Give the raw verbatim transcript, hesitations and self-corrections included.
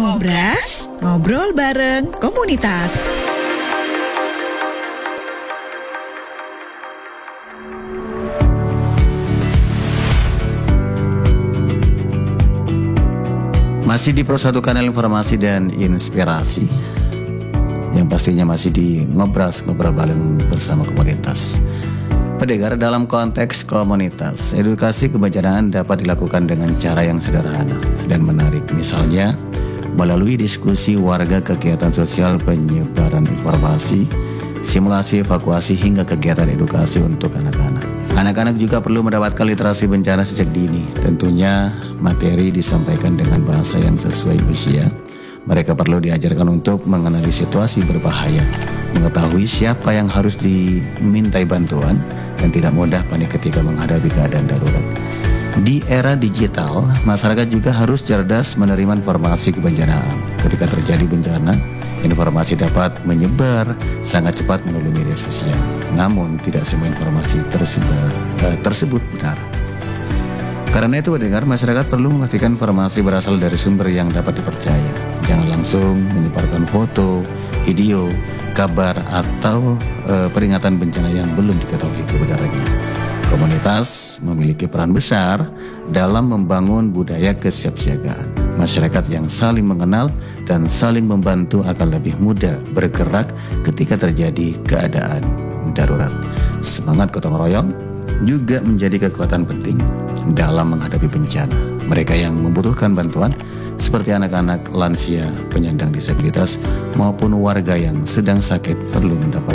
Ngobras, ngobrol bareng komunitas. Masih di Pro satu Kanal Informasi dan Inspirasi, yang pastinya masih di Ngobras, ngobrol bareng bersama komunitas. Pendengar, dalam konteks komunitas, edukasi kebencanaan dapat dilakukan dengan cara yang sederhana dan menarik. Misalnya, melalui diskusi warga, kegiatan sosial, penyebaran informasi, simulasi evakuasi, hingga kegiatan edukasi untuk anak-anak. Anak-anak juga perlu mendapatkan literasi bencana sejak dini. Tentunya materi disampaikan dengan bahasa yang sesuai usia. Mereka perlu diajarkan untuk mengenali situasi berbahaya, mengetahui siapa yang harus dimintai bantuan, dan tidak mudah panik ketika menghadapi keadaan darurat. Di era digital, masyarakat juga harus cerdas menerima informasi kebencanaan. Ketika terjadi bencana, informasi dapat menyebar sangat cepat melalui media sosial. Namun, tidak semua informasi tersebar, eh, tersebut benar. Karena itu, pendengar, masyarakat perlu memastikan informasi berasal dari sumber yang dapat dipercaya. Jangan langsung menyebarkan foto, video, kabar, atau e, peringatan bencana yang belum diketahui kebenarannya. Komunitas memiliki peran besar dalam membangun budaya kesiapsiagaan. Masyarakat yang saling mengenal dan saling membantu akan lebih mudah bergerak ketika terjadi keadaan darurat. Semangat gotong royong juga menjadi kekuatan penting dalam menghadapi bencana. Mereka yang membutuhkan bantuan seperti anak-anak, lansia, penyandang disabilitas, maupun warga yang sedang sakit perlu mendapat